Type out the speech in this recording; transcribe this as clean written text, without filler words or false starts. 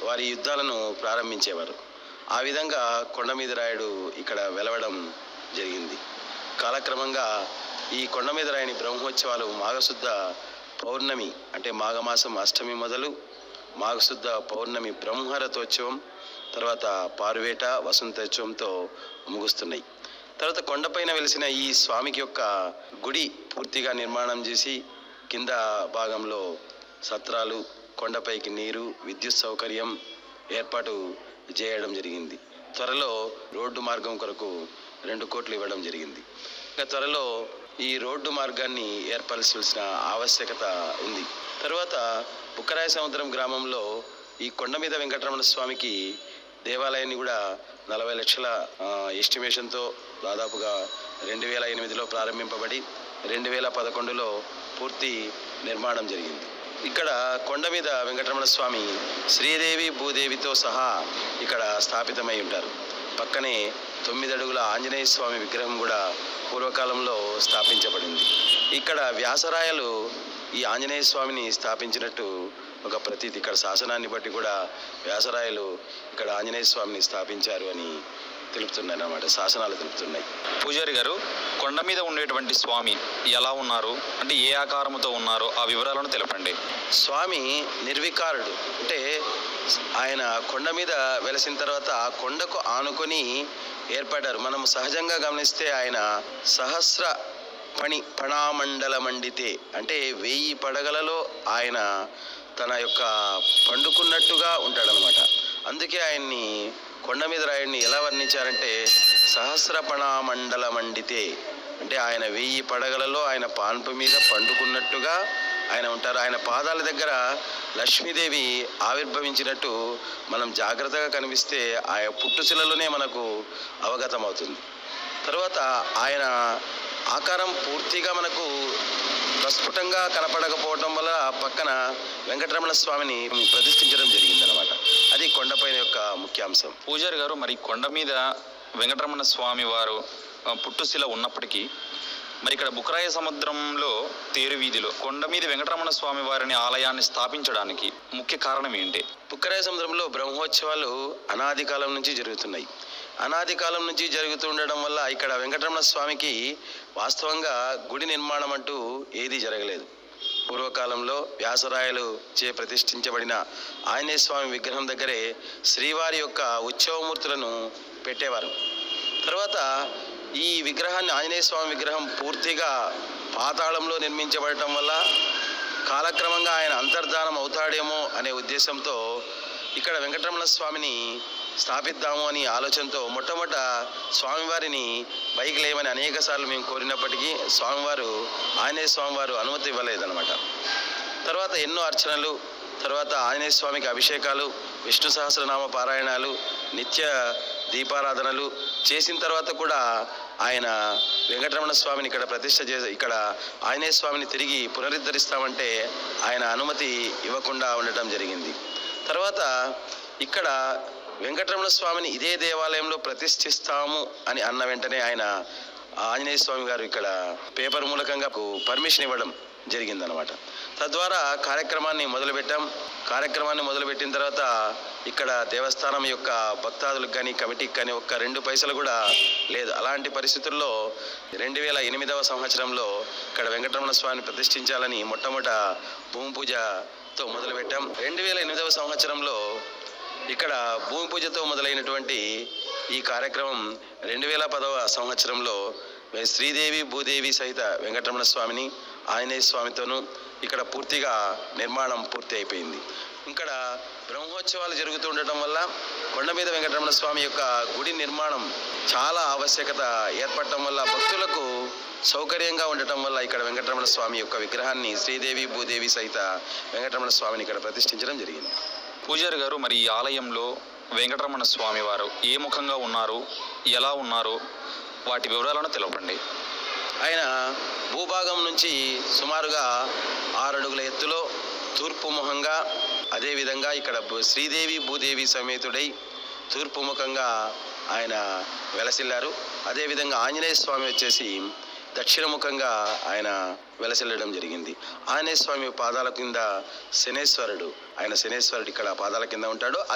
వారి యుద్ధాలను ప్రారంభించేవారు. ఆ విధంగా కొండమీద రాయుడు ఇక్కడ వెలవడం జరిగింది. కాలక్రమంగా ఈ కొండమీద రాయుని బ్రహ్మోత్సవాలు మాఘశుద్ధ పౌర్ణమి అంటే మాఘమాసం అష్టమి మొదలు మాఘశుద్ధ పౌర్ణమి బ్రహ్మరథోత్సవం, తర్వాత పారువేట వసంతోత్సవంతో ముగుస్తున్నాయి. తర్వాత కొండపైన వెలిసిన ఈ స్వామికి యొక్క గుడి పూర్తిగా నిర్మాణం చేసి కింద భాగంలో సత్రాలు, కొండపైకి నీరు, విద్యుత్ సౌకర్యం ఏర్పాటు చేయడం జరిగింది. త్వరలో రోడ్డు మార్గం కొరకు 2 కోట్లు ఇవ్వడం జరిగింది. ఇంకా త్వరలో ఈ రోడ్డు మార్గాన్ని ఏర్పరచాల్సిన ఆవశ్యకత ఉంది. తర్వాత బుక్కరాయ సముద్రం గ్రామంలో ఈ కొండ మీద వెంకటరమణ స్వామికి దేవాలయాన్ని కూడా 40 లక్షల ఎస్టిమేషన్తో దాదాపుగా 2008లో ప్రారంభింపబడి 2011లో పూర్తి నిర్మాణం జరిగింది. ఇక్కడ కొండ మీద వెంకటరమణ స్వామి శ్రీదేవి భూదేవితో సహా ఇక్కడ స్థాపితమై ఉంటారు. పక్కనే 9 అడుగుల ఆంజనేయ స్వామి విగ్రహం కూడా పూర్వకాలంలో స్థాపించబడింది. ఇక్కడ వ్యాసరాయలు ఈ ఆంజనేయ స్వామిని స్థాపించినట్టు ఒక ప్రతీతి. ఇక్కడ శాసనాన్ని బట్టి కూడా వ్యాసరాయలు ఇక్కడ ఆంజనేయ స్వామిని స్థాపించారు అని తెలుపుతున్నాయి అన్నమాట, శాసనాలు తెలుపుతున్నాయి. పూజారి గారు, కొండ మీద ఉండేటువంటి స్వామి ఎలా ఉన్నారు, అంటే ఏ ఆకారంతో ఉన్నారో ఆ వివరాలను తెలపండి. స్వామి నిర్వికారుడు, అంటే ఆయన కొండ మీద వెలసిన తర్వాత ఆ కొండకు ఆనుకొని ఏర్పడ్డారు. మనం సహజంగా గమనిస్తే ఆయన సహస్ర పణామండల మండితే అంటే 1000 పడగలలో ఆయన తన యొక్క పండుకున్నట్టుగా ఉంటాడనమాట. అందుకే ఆయన్ని కొండ మీద రాయుడిని ఎలా వర్ణించారంటే సహస్రపణామండల మండితే, అంటే ఆయన 1000 పడగలలో ఆయన పాన్పు మీద పండుకున్నట్టుగా ఆయన ఉంటారు. ఆయన పాదాల దగ్గర లక్ష్మీదేవి ఆవిర్భవించినట్టు మనం జాగ్రత్తగా కనిపిస్తే ఆ పుట్టుశిలలోనే మనకు అవగతమవుతుంది. తర్వాత ఆయన ఆకారం పూర్తిగా మనకు ప్రస్ఫుటంగా కనపడకపోవటం వల్ల పక్కన వెంకటరమణ స్వామిని ప్రతిష్ఠించడం జరిగిందనమాట. అది కొండపైన యొక్క ముఖ్యాంశం. పూజారి గారు, మరి కొండ మీద వెంకటరమణ స్వామి వారు పుట్టుశిల ఉన్నప్పటికీ మరి ఇక్కడ బుక్కరాయ సముద్రంలో తేరు వీధిలో కొండ మీద వెంకటరమణ స్వామి వారిని ఆలయాన్ని స్థాపించడానికి ముఖ్య కారణం ఏంటి? బుక్కరాయ సముద్రంలో బ్రహ్మోత్సవాలు అనాది కాలం నుంచి జరుగుతున్నాయి. అనాది కాలం నుంచి జరుగుతుండడం వల్ల ఇక్కడ వెంకటరమణ స్వామికి వాస్తవంగా గుడి నిర్మాణం అంటూ ఏదీ జరగలేదు. పూర్వకాలంలో వ్యాసరాయలు చే ప్రతిష్ఠించబడిన ఆంజనేయ స్వామి విగ్రహం దగ్గరే శ్రీవారి యొక్క ఉత్సవమూర్తులను పెట్టేవారు. తర్వాత ఈ విగ్రహాన్ని ఆంజనేయ స్వామి విగ్రహం పూర్తిగా పాతాళంలో నిర్మించబడటం వల్ల కాలక్రమంగా ఆయన అంతర్ధానం అవుతాడేమో అనే ఉద్దేశంతో ఇక్కడ వెంకటరమణ స్వామిని స్థాపిద్దాము అని ఆలోచనతో మొట్టమొదట స్వామివారిని పైకి లేవని అనేక సార్లు మేము కోరినప్పటికీ స్వామివారు ఆంజనేయ స్వామివారు అనుమతి ఇవ్వలేదన్నమాట. తర్వాత ఎన్నో అర్చనలు, తర్వాత ఆంజనేయ స్వామికి అభిషేకాలు, విష్ణు సహస్రనామ పారాయణాలు, నిత్య దీపారాధనలు చేసిన తర్వాత కూడా ఆయన వెంకటరమణ స్వామిని ఇక్కడ ప్రతిష్ఠ చేసి ఇక్కడ ఆంజనేయ స్వామిని తిరిగి పునరుద్ధరిస్తామంటే ఆయన అనుమతి ఇవ్వకుండా ఉండటం జరిగింది. తర్వాత ఇక్కడ వెంకటరమణ స్వామిని ఇదే దేవాలయంలో ప్రతిష్ఠిస్తాము అని అన్న వెంటనే ఆయన ఆంజనేయ స్వామి గారు ఇక్కడ పేపర్ మూలకంగా పర్మిషన్ ఇవ్వడం జరిగిందనమాట. తద్వారా కార్యక్రమాన్ని మొదలుపెట్టాం. కార్యక్రమాన్ని మొదలుపెట్టిన తర్వాత ఇక్కడ దేవస్థానం యొక్క భక్తాదులకు కానీ కమిటీకి కానీ ఒక్క 2 పైసలు కూడా లేదు. అలాంటి పరిస్థితుల్లో 2008వ సంవత్సరంలో ఇక్కడ వెంకటరమణ స్వామిని ప్రతిష్ఠించాలని మొట్టమొదట భూమి పూజతో మొదలుపెట్టాం. 2008వ సంవత్సరంలో ఇక్కడ భూమి పూజతో మొదలైనటువంటి ఈ కార్యక్రమం 2010వ సంవత్సరంలో శ్రీదేవి భూదేవి సహిత వెంకటరమణ స్వామిని ఆంజనేయ స్వామితోనూ ఇక్కడ పూర్తిగా నిర్మాణం పూర్తి అయిపోయింది. ఇక్కడ బ్రహ్మోత్సవాలు జరుగుతూ ఉండటం వల్ల కొండ మీద వెంకటరమణ స్వామి యొక్క గుడి నిర్మాణం చాలా ఆవశ్యకత ఏర్పడటం వల్ల భక్తులకు సౌకర్యంగా ఉండటం వల్ల ఇక్కడ వెంకటరమణ స్వామి యొక్క విగ్రహాన్ని శ్రీదేవి భూదేవి సహిత వెంకటరమణ స్వామిని ఇక్కడ ప్రతిష్ఠించడం జరిగింది. పూజారి గారు, మరి ఈ ఆలయంలో వెంకటరమణ స్వామి వారు ఏ ముఖంగా ఉన్నారు, ఎలా ఉన్నారు, వాటి వివరాలను తెలపండి. ఆయన భూభాగం నుంచి సుమారుగా 6 అడుగుల ఎత్తులో తూర్పు ముఖంగా, అదేవిధంగా ఇక్కడ శ్రీదేవి భూదేవి సమేతుడై తూర్పు ముఖంగా ఆయన వెలసిల్లారు. అదేవిధంగా ఆంజనేయ స్వామి వచ్చేసి దక్షిణముఖంగా ఆయన వెలసిల్లడం జరిగింది. ఆంజనేయ స్వామి పాదాల కింద శనేశ్వరుడు, ఆయన శనేశ్వరుడు ఇక్కడ పాదాల కింద ఉంటాడు.